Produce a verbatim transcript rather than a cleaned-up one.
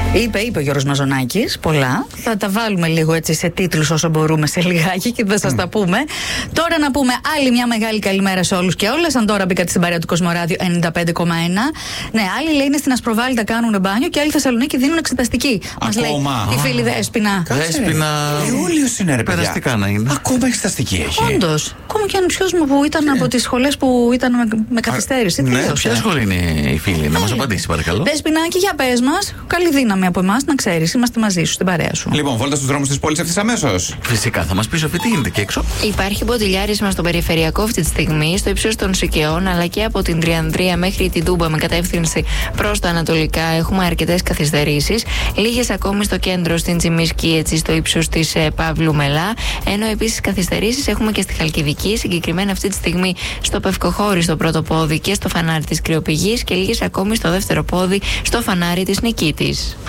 Είπε, είπε ο Γιώργος Μαζονάκης πολλά. Θα τα βάλουμε λίγο έτσι σε τίτλους όσο μπορούμε σε λιγάκι και δεν σας mm. τα πούμε. Τώρα να πούμε άλλη μια μεγάλη καλημέρα σε όλους και όλες. Αν τώρα μπήκατε στην παρέα του Κοσμοράδιο ενενήντα πέντε κόμμα ένα. Ναι, άλλοι λέει είναι στην Ασπροβάλλητα κάνουν μπάνιο και άλλοι Θεσσαλονίκη δίνουν εξεταστική. Μας λέει η φίλη Δέσποινα. Δέσποινα. Ιούλιος είναι ρε παιδιά. Περαστικά να είναι. Ακόμα εξεταστική έχει. Όντως. Ακόμα και ο νησιός μου που ήταν από τις σχολές που ήταν με, με καθυστέρηση. Ναι, ποια σχολή είναι η φίλη, να μας απαντήσει παρακαλώ. Δέσποινακι, για πες μας. Καλή δύναμη από εμάς, να ξέρεις. Είμαστε μαζί σου, στην παρέα σου. Λοιπόν, βόλτα στους δρόμους της πόλης ευθύς αμέσως. Φυσικά, θα μας πεις Σοφή τι γίνεται και έξω. Υπάρχει μποτιλιάρισμα στο περιφερειακό αυτή τη στιγμή, στο ύψος των Σικαιών, αλλά και από την Τριανδρία μέχρι την Τούμπα με κατεύθυνση προς τα ανατολικά. Έχουμε αρκετές καθυστερήσεις. Λίγες ακόμη στο κέντρο, στην Τσιμισκή, έτσι στο ύψος της ε, Παύλου Μελά. Ενώ επίσης καθυστερήσεις έχουμε και στη Χαλκιδική, συγκεκριμένα αυτή τη στιγμή στο Πευκοχώρι, στο πρώτο πόδι και στο φανάρι της Κρυοπηγής και λίγες ακόμη στο δεύτερο πόδι, στο φανάρι της Νικήτης.